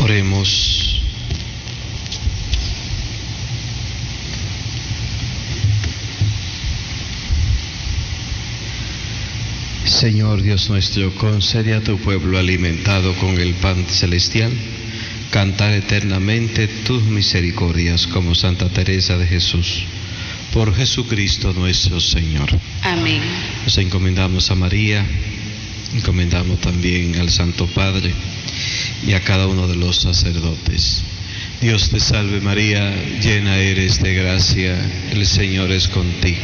Oremos. Señor Dios nuestro, concede a tu pueblo alimentado con el pan celestial cantar eternamente tus misericordias como Santa Teresa de Jesús. Por Jesucristo nuestro Señor. Amén. Nos encomendamos a María, encomendamos también al Santo Padre y a cada uno de los sacerdotes. Dios te salve María, llena eres de gracia, el Señor es contigo.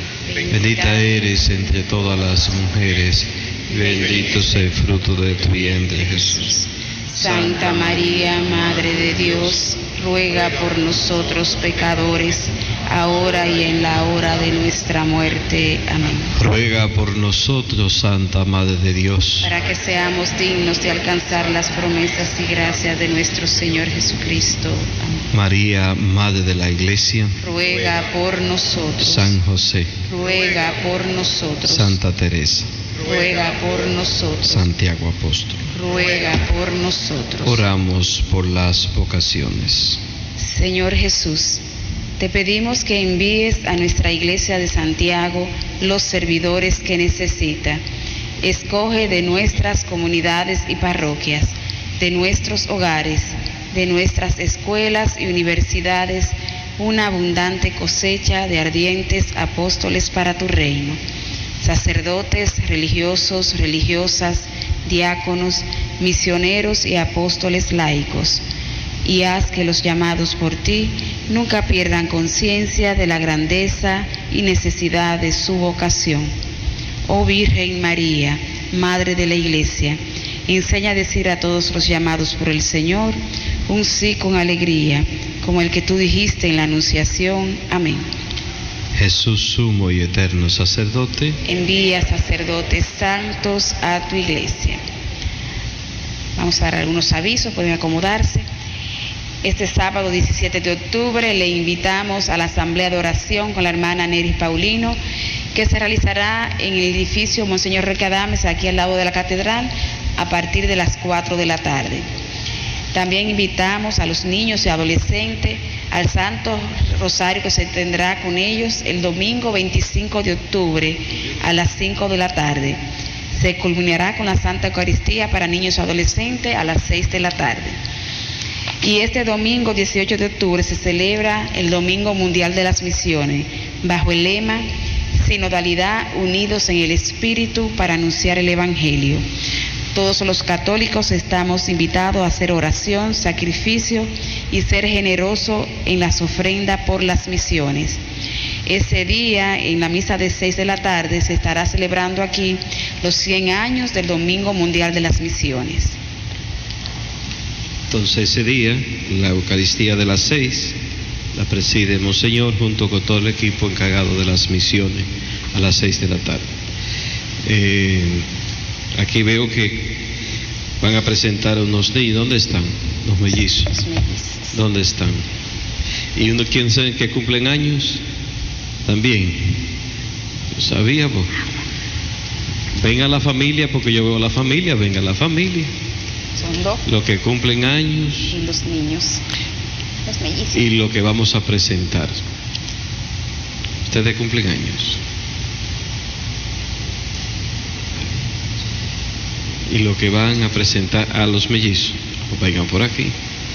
Bendita eres entre todas las mujeres, y bendito es el fruto de tu vientre, Jesús. Santa María, Madre de Dios, ruega por nosotros pecadores, ahora y en la hora de nuestra muerte. Amén. Ruega por nosotros, Santa Madre de Dios, para que seamos dignos de alcanzar las promesas y gracias de nuestro Señor Jesucristo. Amén. María, Madre de la Iglesia, ruega por nosotros. San José, ruega por nosotros. Santa Teresa, ruega por nosotros. Santiago Apóstol, ruega por nosotros. Oramos por las vocaciones. Señor Jesús, te pedimos que envíes a nuestra Iglesia de Santiago los servidores que necesita. Escoge de nuestras comunidades y parroquias, de nuestros hogares, de nuestras escuelas y universidades, una abundante cosecha de ardientes apóstoles para tu reino. Sacerdotes, religiosos, religiosas, diáconos, misioneros y apóstoles laicos. Y haz que los llamados por ti nunca pierdan conciencia de la grandeza y necesidad de su vocación. Oh Virgen María, Madre de la Iglesia, enseña a decir a todos los llamados por el Señor un sí con alegría, como el que tú dijiste en la Anunciación. Amén. Jesús, sumo y eterno sacerdote, envía sacerdotes santos a tu Iglesia. Vamos a dar algunos avisos, pueden acomodarse. Este sábado 17 de octubre le invitamos a la asamblea de oración con la hermana Neris Paulino, que se realizará en el edificio Monseñor Roque Adames, aquí al lado de la catedral, a partir de las 4 de la tarde. También invitamos a los niños y adolescentes al Santo Rosario que se tendrá con ellos el domingo 25 de octubre a las 5 de la tarde. Se culminará con la Santa Eucaristía para niños y adolescentes a las 6 de la tarde. Y este domingo 18 de octubre se celebra el Domingo Mundial de las Misiones, bajo el lema Sinodalidad, unidos en el Espíritu para anunciar el Evangelio. Todos los católicos estamos invitados a hacer oración, sacrificio y ser generosos en las ofrendas por las misiones. Ese día, en la misa de 6 de la tarde, se estará celebrando aquí los 100 años del Domingo Mundial de las Misiones. Entonces ese día, la Eucaristía de las 6, la preside Monseñor junto con todo el equipo encargado de las misiones a las 6 de la tarde. Aquí veo que van a presentar unos niños. ¿Dónde están? Los mellizos. ¿Dónde están? ¿Y uno quién sabe que cumplen años? También. ¿Lo sabíamos? Venga la familia, porque yo veo la familia, venga la familia. Son 2. Los que cumplen años. Y los niños. Los mellizos. Y lo que vamos a presentar. Ustedes cumplen años. Y lo que van a presentar a los mellizos, vengan por aquí.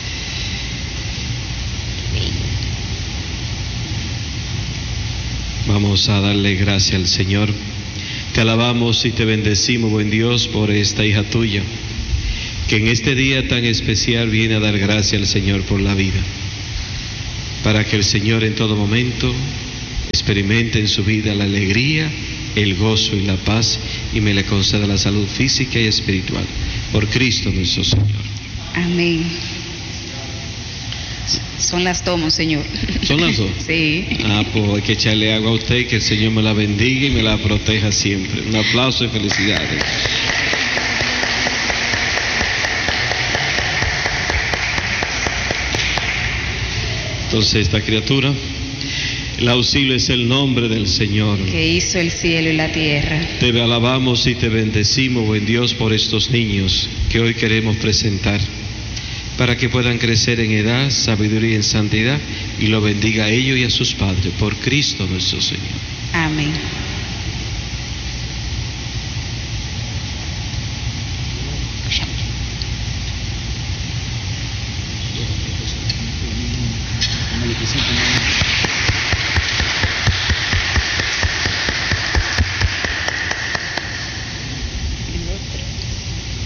Vamos a darle gracias al Señor. Te alabamos y te bendecimos, buen Dios, por esta hija tuya, que en este día tan especial viene a dar gracias al Señor por la vida, para que el Señor en todo momento experimente en su vida la alegría, el gozo y la paz, y me le conceda la salud física y espiritual. Por Cristo nuestro Señor. Amén. Son las 2, Monseñor. ¿Son las 2? Sí. Pues hay que echarle agua a usted y que el Señor me la bendiga y me la proteja siempre. Un aplauso y felicidades. Entonces esta criatura, el auxilio es el nombre del Señor, que hizo el cielo y la tierra. Te alabamos y te bendecimos, buen Dios, por estos niños que hoy queremos presentar. para que puedan crecer en edad, sabiduría y en santidad, y lo bendiga a ellos y a sus padres, por Cristo nuestro Señor. Amén.